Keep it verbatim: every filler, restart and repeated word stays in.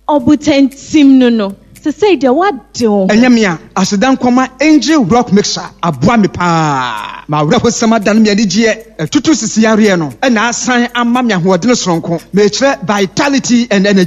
obutentim no no. Se say de what do? Enyamia, asedan koma angel rock mixer, aboa me pa. Ma wura sama dan me adigye, tutu sisi yare no. E na asan ama me ahoɔden soronko. Me kire vitality and energy.